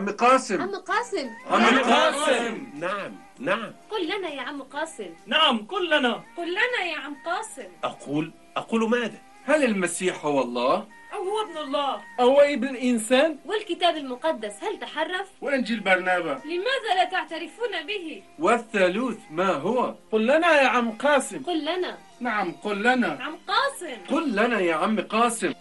عم قاسم. عم قاسم. عم قاسم. نعم. قل لنا يا عم قاسم. نعم قل لنا. قل لنا يا عم قاسم. أقول ماذا؟ هل المسيح هو الله؟ أو هو ابن الله؟ أو ابن الإنسان؟ والكتاب المقدس هل تحرف؟ وإنجيل برنابا لماذا لا تعترفون به؟ والثالوث ما هو؟ قل لنا يا عم قاسم. قل لنا. نعم قل لنا. عم قاسم. قل لنا يا عم قاسم.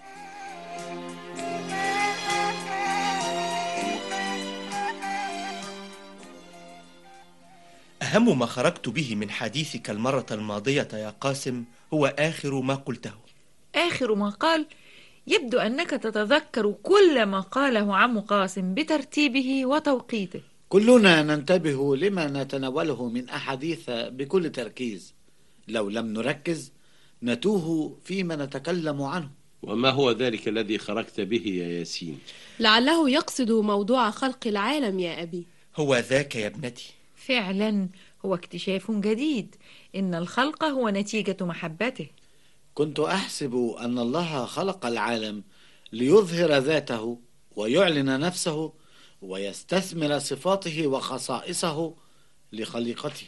أهم ما خرجت به من حديثك المرة الماضية يا قاسم هو آخر ما قلته. آخر ما قال؟ يبدو أنك تتذكر كل ما قاله عم قاسم بترتيبه وتوقيته. كلنا ننتبه لما نتناوله من أحاديث بكل تركيز، لو لم نركز نتوه فيما نتكلم عنه. وما هو ذلك الذي خرجت به يا ياسين؟ لعله يقصد موضوع خلق العالم يا أبي. هو ذاك يا ابنتي. فعلا هو اكتشاف جديد، إن الخلق هو نتيجة محبته. كنت أحسب أن الله خلق العالم ليظهر ذاته ويعلن نفسه ويستثمر صفاته وخصائصه لخليقته،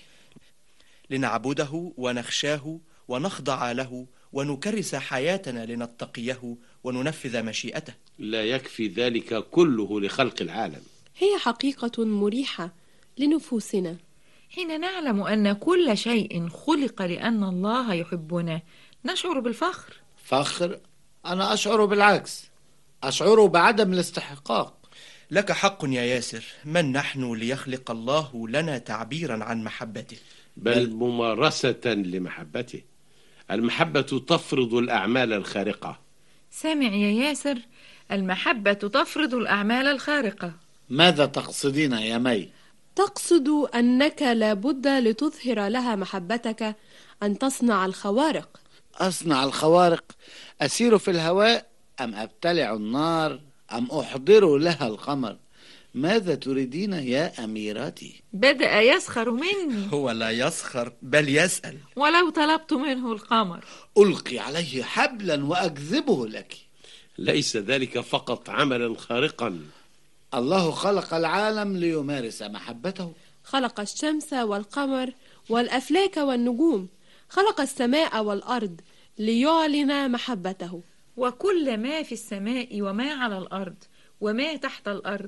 لنعبده ونخشاه ونخضع له ونكرس حياتنا لنتقيه وننفذ مشيئته. لا يكفي ذلك كله لخلق العالم. هي حقيقة مريحة لنفوسنا حين نعلم أن كل شيء خلق لأن الله يحبنا، نشعر بالفخر. فخر؟ أنا أشعر بالعكس، أشعر بعدم الاستحقاق. لك حق يا ياسر، من نحن ليخلق الله لنا تعبيرا عن محبته، بل ممارسة لمحبته. المحبة تفرض الأعمال الخارقة. سامع يا ياسر، المحبة تفرض الأعمال الخارقة. ماذا تقصدين يا مي؟ تقصد أنك لابد لتظهر لها محبتك أن تصنع الخوارق. أصنع الخوارق؟ أسير في الهواء أم أبتلع النار أم أحضر لها القمر؟ ماذا تريدين يا أميرتي؟ بدأ يسخر مني. هو لا يسخر بل يسأل. ولو طلبت منه القمر ألقي عليه حبلا وأكذبه لك. ليس ذلك فقط عملا خارقا. الله خلق العالم ليمارس محبته. خلق الشمس والقمر والأفلاك والنجوم، خلق السماء والأرض ليعلن محبته. وكل ما في السماء وما على الأرض وما تحت الأرض